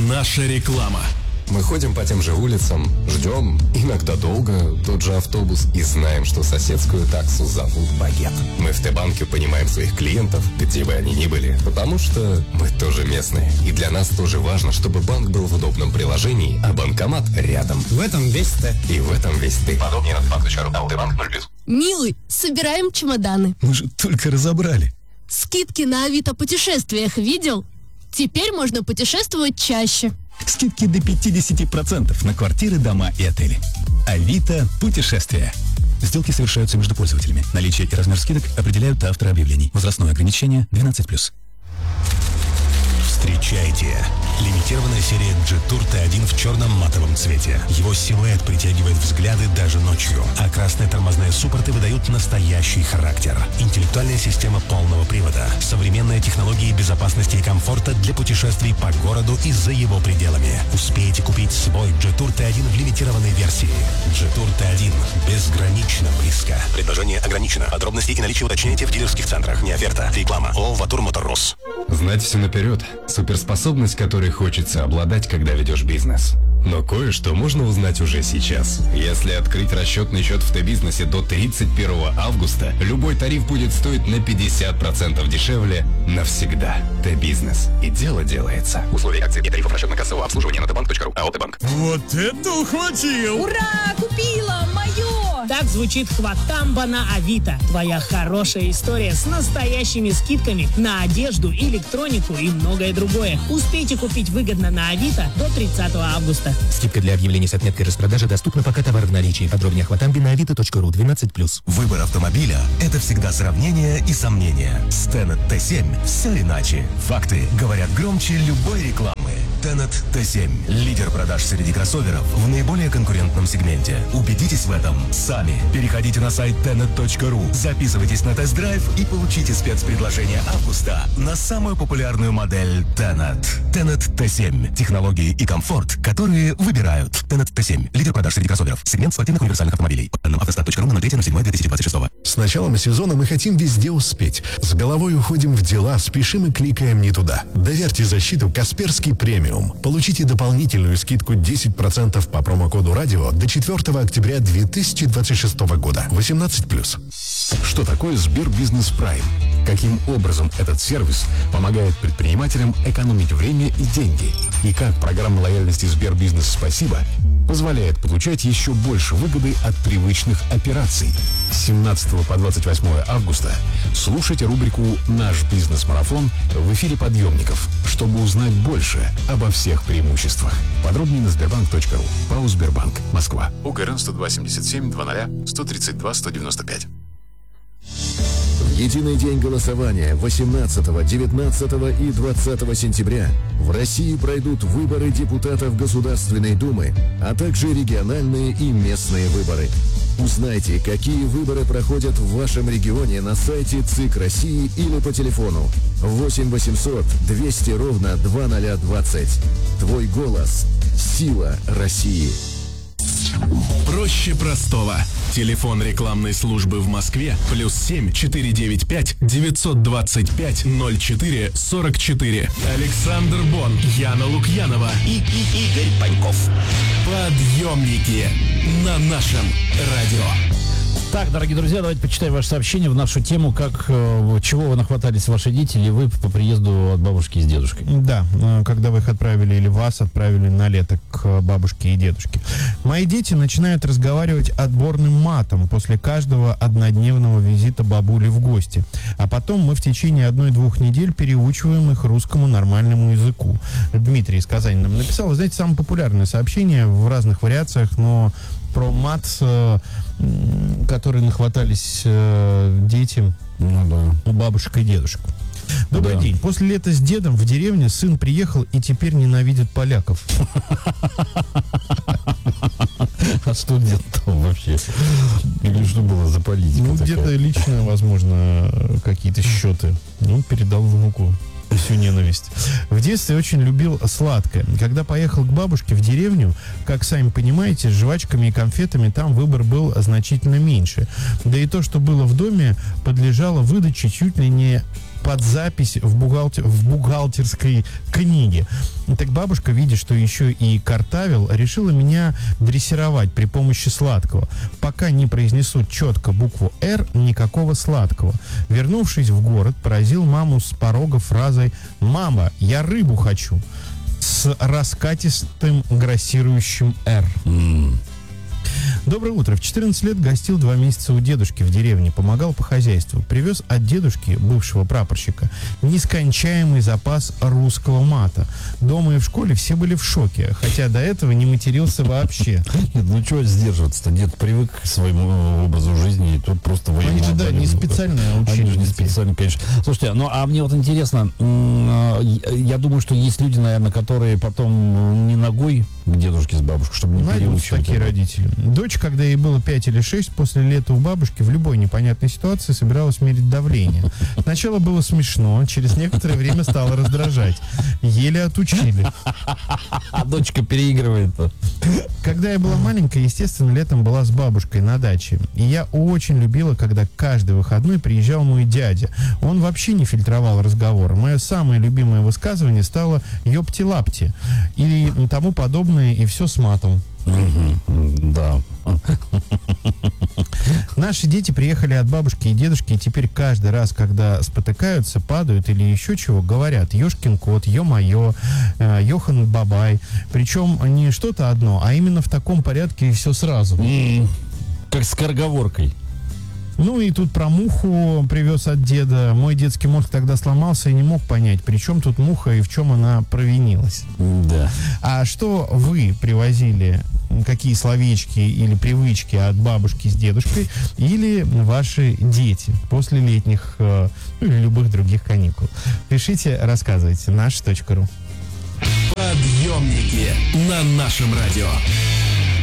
Наша реклама. Мы ходим по тем же улицам, ждем, иногда долго, тот же автобус и знаем, что соседскую таксу зовут Багет. Мы в Т-банке понимаем своих клиентов, где бы они ни были, потому что мы тоже местные. И для нас тоже важно, чтобы банк был в удобном приложении, а банкомат рядом. В этом весь Т. И в этом весь Ты. Подробнее на tbank.ru. АО Т-банк 0+. Милый, собираем чемоданы. Мы же только разобрали. Скидки на Авито путешествиях видел? Теперь можно путешествовать чаще. Скидки до 50% на квартиры, дома и отели. Авито путешествия. Сделки совершаются между пользователями. Наличие и размер скидок определяют авторы объявлений. Возрастное ограничение 12+. Встречайте! Лимитированная серия Jetour T1 в черном матовом цвете. Его силуэт притягивает взгляды даже ночью, а красные тормозные суппорты выдают настоящий характер. Интеллектуальная система полного привода, современные технологии безопасности и комфорта для путешествий по городу и за его пределами. Успейте купить свой Jetour T1 в лимитированной версии. Jetour T1 безгранично близко. Предложение ограничено. Подробности и наличие уточняйте в дилерских центрах. Не оферта. Реклама. ООО «Ватур Моторрос». Знать все наперед – суперспособность, которой хочется обладать, когда ведешь бизнес. Но кое-что можно узнать уже сейчас. Если открыть расчетный счет в Т-бизнесе до 31 августа, любой тариф будет стоить на 50% дешевле навсегда. Т-бизнес. И дело делается. Условия акций и тарифов расчетно-кассового обслуживания на tbank.ru. АО Т-банк. Вот это ухватил! Ура! Купила! Мое! Так звучит хватамба на Авито. Твоя хорошая история с настоящими скидками на одежду, электронику и многое другое. Успейте купить выгодно на Авито до 30 августа. Скидка для объявлений с отметкой распродажи доступна, пока товар в наличии. Подробнее о хватамбе на avito.ru 12+. Выбор автомобиля – это всегда сравнение и сомнения. С Tenet T7 все иначе. Факты говорят громче любой рекламы. Tenet T7 – лидер продаж среди кроссоверов в наиболее конкурентном сегменте. Убедитесь в этом сами. Переходите на сайт tenet.ru, записывайтесь на тест-драйв и получите спецпредложение августа на самую популярную модель Tenet. Tenet T7 – технологии и комфорт, которые выбирают. Tenet T7 – лидер продаж среди кроссоверов. Сегмент спортивных универсальных автомобилей. По данным автостат.ру на 03.07.2026. С началом сезона мы хотим везде успеть. С головой уходим в дела, спешим и кликаем не туда. Доверьте защиту Касперский премиум. Получите дополнительную скидку 10% по промокоду радио до 4 октября 2026 года. 18+. Что такое Сбербизнес Прайм? Каким образом этот сервис помогает предпринимателям экономить время и деньги? И как программа лояльности Сбербизнес Спасибо позволяет получать еще больше выгоды от привычных операций? С 17 по 28 августа слушайте рубрику «Наш бизнес-марафон» в эфире «Подъемников», чтобы узнать больше обо всех преимуществах. Подробнее на sberbank.ru. ПАО «Сбербанк», Москва. УГРН 102-77 00 132 195. В единый день голосования 18, 19 и 20 сентября в России пройдут выборы депутатов Государственной Думы, а также региональные и местные выборы. Узнайте, какие выборы проходят в вашем регионе на сайте ЦИК России или по телефону 8 800 200 ровно 2020. Твой голос – сила России. Проще простого. Телефон рекламной службы в Москве +7 495 925 04 44. Александр Бон, Яна Лукьянова и Игорь Паньков. Подъемники на нашем радио. Так, дорогие друзья, давайте почитаем ваше сообщение в нашу тему, чего вы нахватались ваши дети или вы по приезду от бабушки с дедушкой. Да, когда вы их отправили или вас отправили на лето к бабушке и дедушке. Мои дети начинают разговаривать отборным матом после каждого однодневного визита бабули в гости. А потом мы в течение 1-2 недель переучиваем их русскому нормальному языку. Дмитрий из Казани нам написал, вы знаете, самое популярное сообщение в разных вариациях, но про мат, которые нахватались дети у бабушек и дедушек. Добрый день. После лета с дедом в деревне сын приехал и теперь ненавидит поляков. А что где-то там вообще? Или что было за политика? Ну, где-то лично, возможно, какие-то счеты. Он передал внуку всю ненависть. В детстве очень любил сладкое. Когда поехал к бабушке в деревню, как сами понимаете, с жвачками и конфетами там выбор был значительно меньше. Да и то, что было в доме, подлежало выдаче чуть ли не под запись в бухгалтерской книге. Так бабушка, видя, что еще и картавил, решила меня дрессировать при помощи сладкого. Пока не произнесу четко букву «Р», никакого сладкого. Вернувшись в город, поразил маму с порога фразой «Мама, я рыбу хочу» с раскатистым грассирующим «Р». Доброе утро. В 14 лет гостил 2 месяца у дедушки в деревне, помогал по хозяйству. Привез от дедушки, бывшего прапорщика, нескончаемый запас русского мата. Дома и в школе все были в шоке, хотя до этого не матерился вообще. Нет, ну чего сдерживаться-то? Дед привык к своему образу жизни, и тут просто воевал. Они же, да, не специально учили. Они же не специально, конечно. Слушайте, ну а мне вот интересно, я думаю, что есть люди, наверное, которые потом не ногой к дедушке с бабушкой, чтобы не переучивать. Такие родители. Дочь, когда ей было 5 или 6, после лета у бабушки в любой непонятной ситуации собиралась мерить давление. Сначала было смешно, через некоторое время стало раздражать. Еле отучили. А дочка переигрывает. Когда я была маленькая, естественно, летом была с бабушкой на даче. И я очень любила, когда каждый выходной приезжал мой дядя. Он вообще не фильтровал разговоры. Мое самое любимое высказывание стало «ёпти-лапти» или тому подобное, и все с матом. Да. Наши дети приехали от бабушки и дедушки, и теперь каждый раз, когда спотыкаются, падают или еще чего, говорят «Ёшкин кот», «Ё-моё», «Йохан Бабай». Причем не что-то одно, а именно в таком порядке и все сразу. Как скороговоркой. Ну и тут про муху привез от деда. Мой детский мозг тогда сломался и не мог понять, при чем тут муха и в чем она провинилась. Да. А что вы привозили, какие словечки или привычки от бабушки с дедушкой или ваши дети после летних или любых других каникул? Пишите, рассказывайте. Наш.ру. Подъемники на нашем радио.